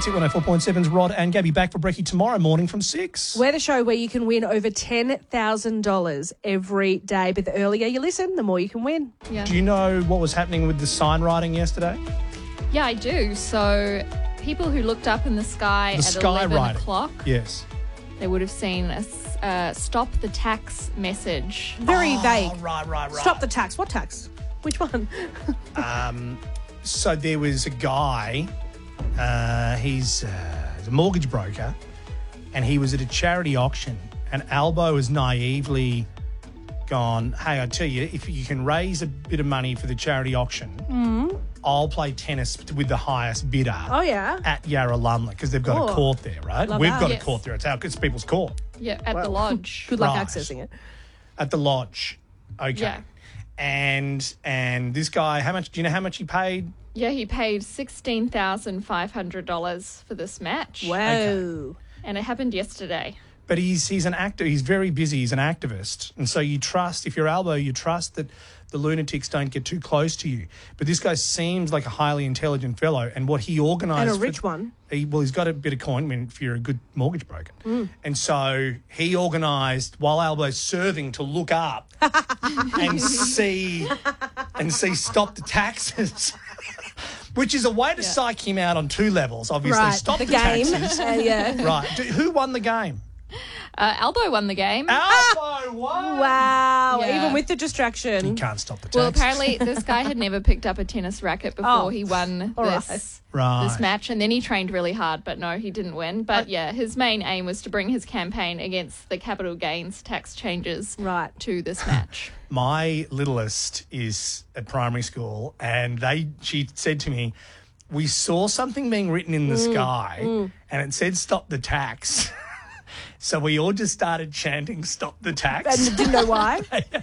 Hit 104.7's Rod and Gabby back for brekkie tomorrow morning from 6. We're the show where you can win over $10,000 every day. But the earlier you listen, the more you can win. Yeah. Do you know what was happening with the sign writing yesterday? Yeah, I do. So people who looked up in the sky The at sky 11 writing. o'clock, Yes. they would have seen a stop the tax message. Very vague. Right. Stop the tax. What tax? Which one? So there was a guy, he's a mortgage broker, and he was at a charity auction, and Albo has naively gone, hey, I tell you, if you can raise a bit of money for the charity auction, I'll play tennis with the highest bidder Oh, yeah. at Yarralumla, because they've got a Cool. court there, right? Love We've that. got Yes. a court there. It's people's court. Yeah, at the lodge. Good luck Right. accessing it. At the lodge. Okay. Yeah. And this guy, do you know how much he paid? Yeah, he paid $16,500 for this match. Whoa. And it happened yesterday. But he's an actor. He's very busy. He's an activist. And so you trust, if you're Albo, you trust that the lunatics don't get too close to you. But this guy seems like a highly intelligent fellow. And what he organised... And a rich one. He's got a bit of coin if you're a good mortgage broker. And so he organised, while Albo's serving, to look up and see stop the taxes. Which is a way to psych him out on two levels, obviously. Right. Stop the the game. taxes. Yeah. Right. Who won the game? Albo won the game. Albo won. Wow. Yeah. Even with the distraction. You can't stop the tax. Well, apparently this guy had never picked up a tennis racket before Oh. he won All this Right. match, and then he trained really hard, but no, he didn't win. But yeah, his main aim was to bring his campaign against the capital gains tax changes Right. to this match. My littlest is at primary school, and she said to me, we saw something being written in the sky, and it said stop the tax. So we all just started chanting stop the tax. And didn't know why.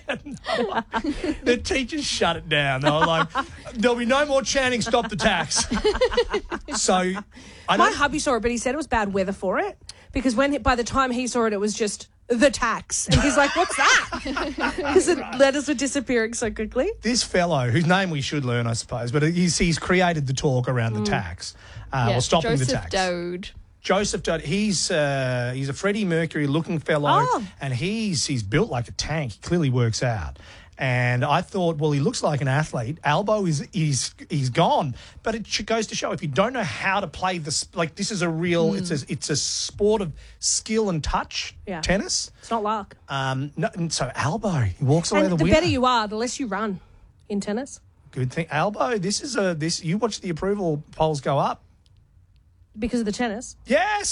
The teachers shut it down. They were like, there'll be no more chanting stop the tax. So I My don't... hubby saw it, but he said it was bad weather for it because by the time he saw it, it was just the tax. And he's like, what's that? Because the letters were disappearing so quickly. This fellow, whose name we should learn, I suppose, but he's created the talk around the tax, Yeah, or stopping Joseph the tax. Dode. Joseph Dode, he's a Freddie Mercury looking fellow, and he's built like a tank. He clearly works out. And I thought, well, he looks like an athlete. Albo he's gone, but it goes to show if you don't know how to play this, like this is a real, it's a sport of skill and touch. Yeah. Tennis. It's not luck. No, and so Albo, he walks away And the the winner. better you are, the less you run in tennis. Good thing, Albo. You watch the approval polls go up. Because of the tennis. Yes.